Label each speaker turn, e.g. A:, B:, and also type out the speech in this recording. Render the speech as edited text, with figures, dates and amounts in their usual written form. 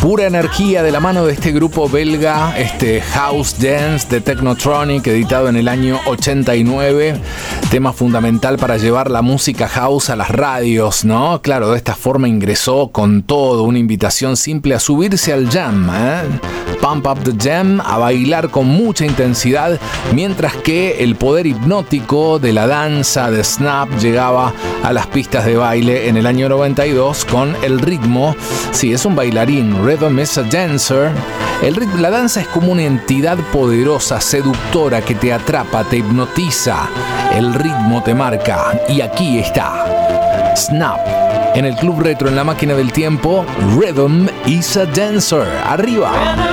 A: Pura energía de la mano de este grupo belga, este House Dance de Technotronic, editado en el año 89. Tema fundamental para llevar la música house a las radios, ¿no? Claro, de esta forma ingresó con todo, una invitación simple a subirse al jam, Pump up the jam, a bailar con mucha intensidad, mientras que el poder hipnótico de la danza de Snap llegaba a las pistas de baile en el año 92 con el ritmo. Sí, es un bailarín, Rhythm is a Dancer. La danza es como una entidad poderosa, seductora, que te atrapa, te hipnotiza. El ritmo te marca. Y aquí está Snap. En el Club Retro, en la máquina del tiempo, Rhythm is a Dancer. Arriba.